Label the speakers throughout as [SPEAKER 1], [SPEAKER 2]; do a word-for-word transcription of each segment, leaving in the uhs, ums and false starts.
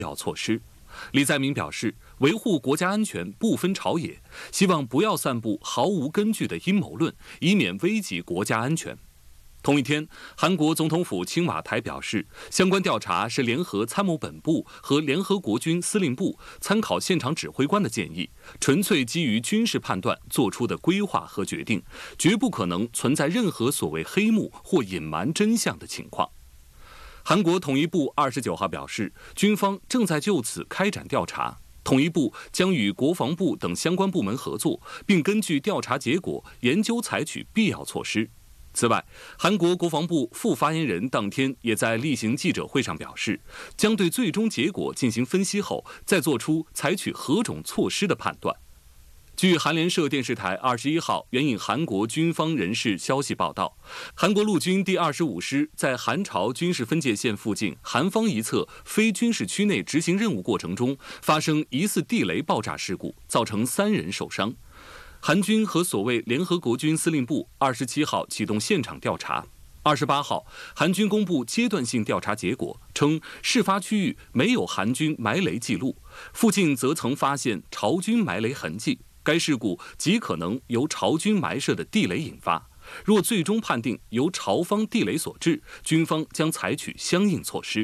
[SPEAKER 1] 要措施。李在明表示，维护国家安全不分朝野，希望不要散布毫无根据的阴谋论，以免危及国家安全。同一天，韩国总统府青瓦台表示，相关调查是联合参谋本部和联合国军司令部参考现场指挥官的建议，纯粹基于军事判断做出的规划和决定，绝不可能存在任何所谓黑幕或隐瞒真相的情况。韩国统一部二十九号表示，军方正在就此开展调查，统一部将与国防部等相关部门合作，并根据调查结果研究采取必要措施。此外，韩国国防部副发言人当天也在例行记者会上表示，将对最终结果进行分析后，再做出采取何种措施的判断。据韩联社电视台二十一号援引韩国军方人士消息报道，韩国陆军第二十五师在韩朝军事分界线附近韩方一侧非军事区内执行任务过程中，发生疑似地雷爆炸事故，造成三人受伤。韩军和所谓联合国军司令部二十七号启动现场调查。二十八号，韩军公布阶段性调查结果，称事发区域没有韩军埋雷记录，附近则曾发现朝军埋雷痕迹。该事故极可能由朝军埋设的地雷引发。若最终判定由朝方地雷所致，军方将采取相应措施。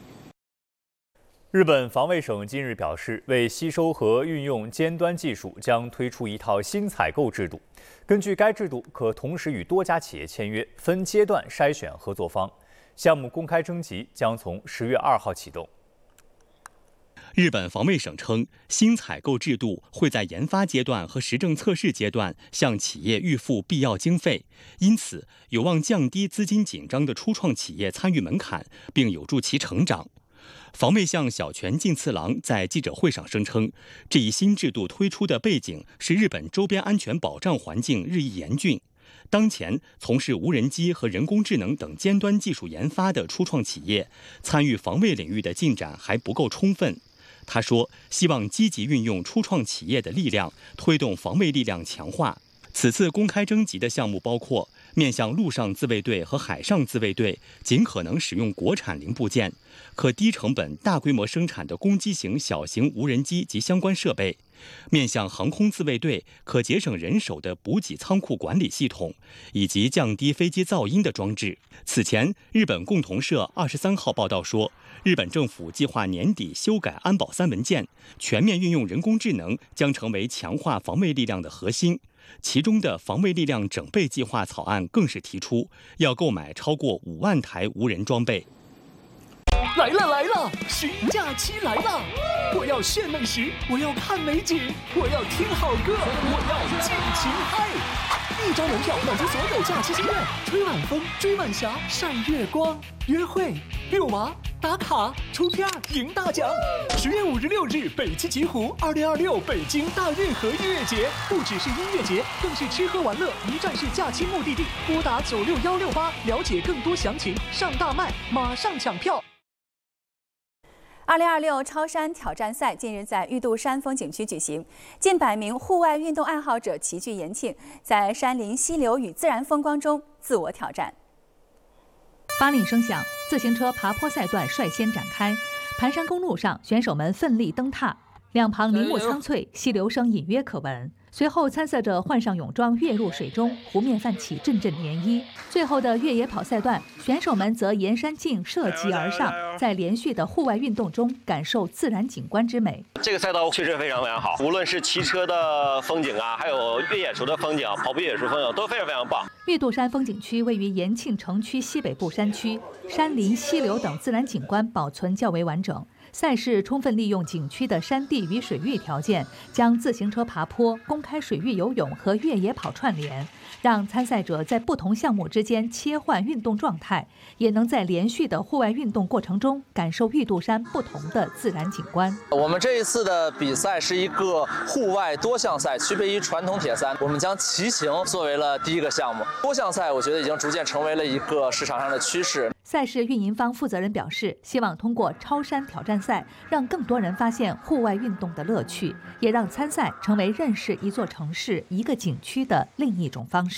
[SPEAKER 2] 日本防卫省近日表示，为吸收和运用尖端技术，将推出一套新采购制度。根据该制度，可同时与多家企业签约，分阶段筛选合作方。项目公开征集将从十月二号启动。
[SPEAKER 3] 日本防卫省称，新采购制度会在研发阶段和实证测试阶段向企业预付必要经费，因此有望降低资金紧张的初创企业参与门槛，并有助其成长。防卫相小泉进次郎在记者会上声称，这一新制度推出的背景是日本周边安全保障环境日益严峻。当前从事无人机和人工智能等尖端技术研发的初创企业，参与防卫领域的进展还不够充分。他说，希望积极运用初创企业的力量，推动防卫力量强化。此次公开征集的项目包括面向陆上自卫队和海上自卫队，尽可能使用国产零部件，可低成本大规模生产的攻击型小型无人机及相关设备；面向航空自卫队，可节省人手的补给仓库管理系统，以及降低飞机噪音的装置。此前，日本共同社二十三号报道说，日本政府计划年底修改安保三文件，全面运用人工智能将成为强化防卫力量的核心。其中的防卫力量整备计划草案更是提出要购买超过五万台无人装备。
[SPEAKER 4] 来了来了，寻假期来了！我要炫美食，我要看美景，我要听好歌，我要尽情嗨！一张门票满足所有假期心愿，吹晚风，追晚霞，晒月光，约会、遛娃、打卡、出片、赢大奖。十月五日六日，北汽极狐二零二六北京大运河音乐节，不只是音乐节，更是吃喝玩乐一站式假期目的地。拨打九六幺六八，了解更多详情。上大麦，马上抢票。
[SPEAKER 5] 二零二六超山挑战赛近日在玉渡山风景区举行，近百名户外运动爱好者齐聚延庆，在山林溪流与自然风光中自我挑战。
[SPEAKER 6] 发令声响，自行车爬坡赛段率先展开。盘山公路上，选手们奋力蹬踏，两旁林木苍翠，溪流声隐约可闻。随后，参赛者换上泳装跃入水中，湖面泛起阵阵涟漪。最后的越野跑赛段，选手们则沿山径涉级而上，在连续的户外运动中感受自然景观之美。
[SPEAKER 7] 这个赛道确实非常非常好，无论是骑车的风景啊，还有越野时的风景、跑步越野时风景都非常非常棒。
[SPEAKER 6] 玉渡山风景区位于延庆城区西北部山区，山林、溪流等自然景观保存较为完整。赛事充分利用景区的山地与水域条件，将自行车爬坡、公开水域游泳和越野跑串联，让参赛者在不同项目之间切换运动状态，也能在连续的户外运动过程中感受玉渡山不同的自然景观。
[SPEAKER 8] 我们这一次的比赛是一个户外多项赛，区别于传统铁三，我们将骑行作为了第一个项目。多项赛我觉得已经逐渐成为了一个市场上的趋势。
[SPEAKER 6] 赛事运营方负责人表示，希望通过超山挑战赛，让更多人发现户外运动的乐趣，也让参赛成为认识一座城市、一个景区的另一种方式。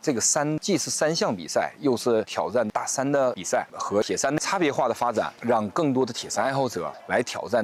[SPEAKER 9] 这个山既是三项比赛，又是挑战大山的比赛，和铁山差别化的发展，让更多的铁山爱好者来挑战。